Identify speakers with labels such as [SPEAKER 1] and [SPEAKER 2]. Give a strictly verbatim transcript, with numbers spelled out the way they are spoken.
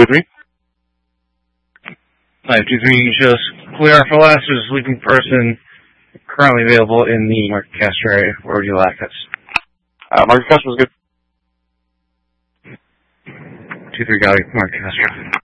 [SPEAKER 1] Two three.
[SPEAKER 2] Hi, two three shows clear for last. There's a sleeping person currently available in the Market Castro area. Where would you like us?
[SPEAKER 1] Uh, Market Castro is good.
[SPEAKER 2] two three got it, Market Castro.